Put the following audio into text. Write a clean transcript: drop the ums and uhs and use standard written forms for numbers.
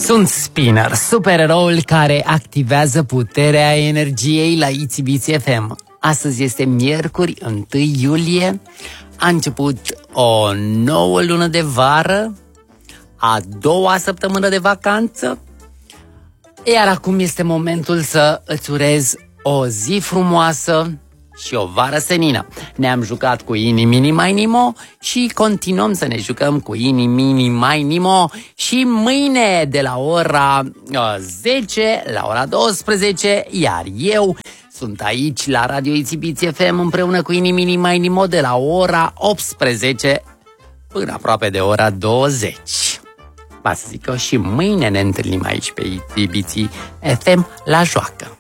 Sunt Spinner, supereroul care activează puterea energiei la Itsy FM. Astăzi este miercuri, 1 iulie. A început o nouă lună de vară, a doua săptămână de vacanță. Iar acum este momentul să îți urez o zi frumoasă și o vară senină. Ne-am jucat cu Ini Mini Mai Nimo și continuăm să ne jucăm cu Ini Mini Mai Nimo și mâine de la ora 10 la ora 12, iar eu sunt aici la Radio Itsy FM împreună cu Ini Mini Mai Nimo de la ora 18 până aproape de ora 20. Va să zic eu, și mâine ne întâlnim aici pe Itsy FM la joacă.